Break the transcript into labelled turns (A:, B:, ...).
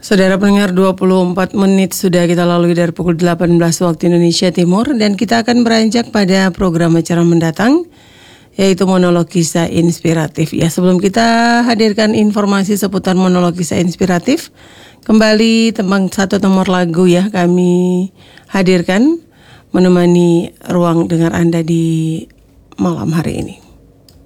A: Saudara pendengar, 24 menit sudah kita lalui dari pukul 18 waktu Indonesia Timur, dan kita akan beranjak pada program acara mendatang, yaitu monolog kisah inspiratif. Ya, sebelum kita hadirkan informasi seputar monolog kisah inspiratif, kembali satu nomor lagu ya kami hadirkan menemani ruang dengar Anda di malam hari ini.